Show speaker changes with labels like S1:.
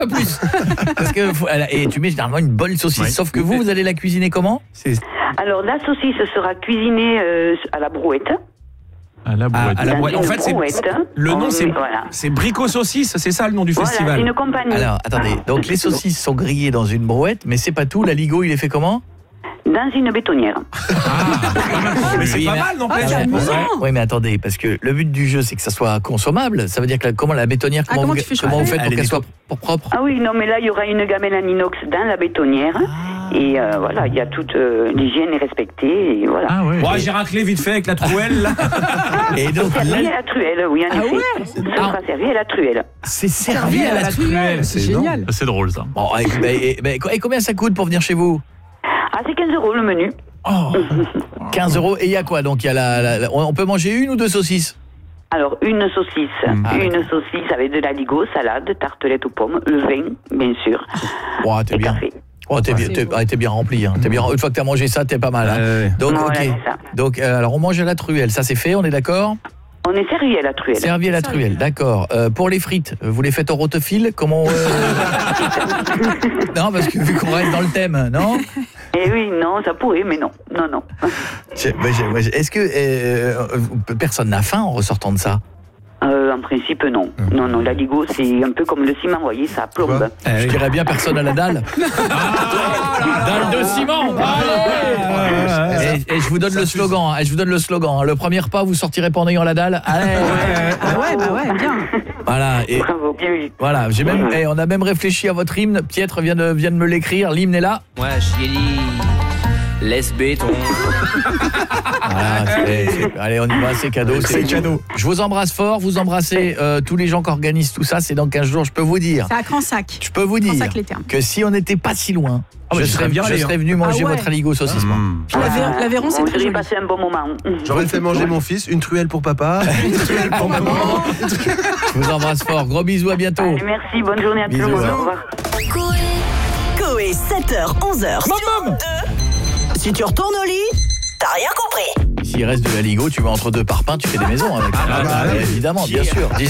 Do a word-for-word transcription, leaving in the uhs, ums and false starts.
S1: Pas plus. Parce que faut, et tu mets généralement une bonne saucisse. Oui. Sauf que vous, vous allez la cuisiner comment? C'est...
S2: Alors la saucisse sera cuisinée euh, à la brouette.
S3: À la brouette.
S2: À, à la brouette. En fait, c'est,
S3: le nom, c'est, voilà. c'est Brico Saucisse, c'est ça le nom du
S2: voilà,
S3: festival.
S2: C'est une compagnie.
S1: Alors, attendez. Donc les saucisses sont grillées dans une brouette, mais c'est pas tout. L'aligot, il est fait comment?
S2: Dans une bétonnière.
S3: Ah, mais c'est oui, pas mais... mal, non
S1: ah, ouais. Oui, mais attendez, parce que le but du jeu, c'est que ça soit consommable. Ça veut dire que la, comment la bétonnière, comment, ah, comment, vous, tu comment vous faites pour qu'elle soit pour propre?
S2: Ah oui, non, mais là, il y aura une gamelle en inox dans la bétonnière. Ah. Et euh, voilà, il y a toute euh, l'hygiène est respectée. Et voilà.
S3: Ah ouais. Ouais, j'ai raclé vite fait avec la truelle, là.
S1: Et donc,
S2: c'est servi à la truelle, oui, en
S4: ah
S2: effet.
S4: Ouais.
S2: Ça sera ah. servi à la truelle.
S1: C'est servi à la truelle.
S4: C'est génial.
S3: C'est drôle, ça.
S1: Bon, et, et, et, et combien ça coûte pour venir chez vous?
S2: Ah, c'est quinze euros le menu.
S1: Oh. quinze euros. Et il y a quoi? Donc, il y a la, la, la, on peut manger une ou deux saucisses?
S2: Alors, une saucisse. Ah, une d'accord. saucisse avec de l'aligot, salade, tartelette aux pommes, le vin, bien sûr.
S1: Oh, t'es
S2: et
S1: bien.
S2: Café.
S1: Oh, t'es, bien, t'es, ah, t'es bien rempli. Hein. T'es bien, une fois que t'as mangé ça, t'es pas mal. Hein. Euh, Donc,
S2: voilà,
S1: ok. Donc, euh, alors, on mange à la truelle. Ça, c'est fait, on est d'accord?
S2: On est servi à la truelle.
S1: Servi à la truelle, d'accord. Euh, pour les frites, vous les faites au rotofil? Comment euh... Non, parce que vu qu'on reste dans le thème, non?
S2: Eh oui, non, ça pourrait, mais non. Non, non.
S1: Est-ce que euh, personne n'a faim en ressortant de ça?
S2: Euh, en principe, non. Mmh. Non, non, l'aligot, c'est un peu comme le ciment, vous voyez, ça plombe.
S1: Eh, je dirais bien personne à la dalle. Ah, dalle de ciment. Allez. Et, et je vous donne ça le slogan. Et je vous donne le slogan. Le premier repas, vous sortirez pas en ayant la dalle. Allez.
S4: Ah ouais, bah ouais, bien.
S1: Voilà. Et
S2: bravo, bien vu.
S1: Voilà, j'ai même, et on a même réfléchi à votre hymne. Pietre vient de, vient de me l'écrire. L'hymne est là.
S5: Ouais, chérie. Laisse béton.
S1: Voilà, c'est, c'est, allez, on y va, c'est cadeau. C'est, c'est cadeau. Je vous embrasse fort, vous embrassez euh, tous les gens qui organisent tout ça, c'est dans quinze jours, je peux vous dire.
S4: C'est à Cransac.
S1: Je peux vous dire que si on n'était pas si loin, oh, je, serais, bien je serais venu manger ah ouais. votre aligot saucisse.
S4: Mmh. Ah, l'Aveyron, c'est
S2: on
S4: très joli.
S2: passé un bon moment.
S6: J'aurais fait manger mon fils, une truelle pour papa, une truelle pour maman.
S1: Je vous embrasse fort, gros bisous, à bientôt.
S2: Allez, merci, bonne journée à
S1: bisous,
S2: tout le monde.
S1: hein.
S2: Au revoir.
S7: Coé, sept heures, onze heures.
S1: Maman.
S7: Si tu retournes au lit, t'as rien compris.
S1: S'il reste de l'aligot, tu vas entre deux parpaings, tu fais des maisons avec. Ah, bah, bah, évidemment, bien sûr.